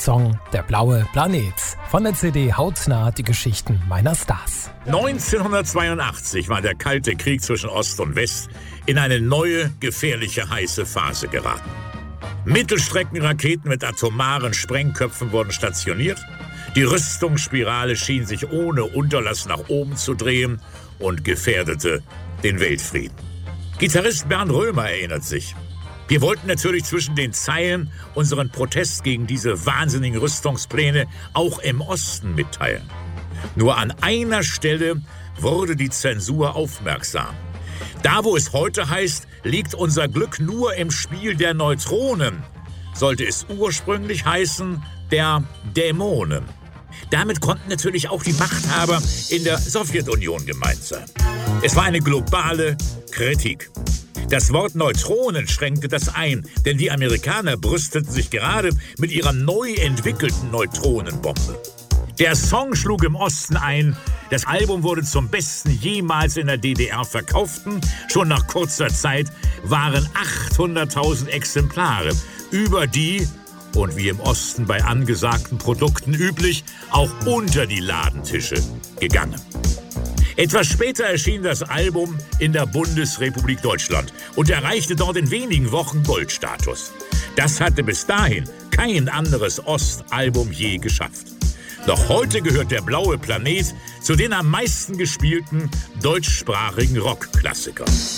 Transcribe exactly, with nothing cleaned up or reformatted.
Song Der blaue Planet von der C D Hautnah die Geschichten meiner Stars. neunzehnhundertzweiundachtzig war der Kalte Krieg zwischen Ost und West in eine neue, gefährliche, heiße Phase geraten. Mittelstreckenraketen mit atomaren Sprengköpfen wurden stationiert. Die Rüstungsspirale schien sich ohne Unterlass nach oben zu drehen und gefährdete den Weltfrieden. Gitarrist Bernd Römer erinnert sich: Wir wollten natürlich zwischen den Zeilen unseren Protest gegen diese wahnsinnigen Rüstungspläne auch im Osten mitteilen. Nur an einer Stelle wurde die Zensur aufmerksam. Da, wo es heute heißt, liegt unser Glück nur im Spiel der Neutronen, sollte es ursprünglich heißen, der Dämonen. Damit konnten natürlich auch die Machthaber in der Sowjetunion gemeint sein. Es war eine globale Kritik. Das Wort Neutronen schränkte das ein, denn die Amerikaner brüsteten sich gerade mit ihrer neu entwickelten Neutronenbombe. Der Song schlug im Osten ein, das Album wurde zum besten jemals in der D D R verkauften. Schon nach kurzer Zeit waren achthunderttausend Exemplare über die, und wie im Osten bei angesagten Produkten üblich, auch unter die Ladentische gegangen. Etwas später erschien das Album in der Bundesrepublik Deutschland und erreichte dort in wenigen Wochen Goldstatus. Das hatte bis dahin kein anderes Ostalbum je geschafft. Doch heute gehört Der blaue Planet zu den am meisten gespielten deutschsprachigen Rockklassikern.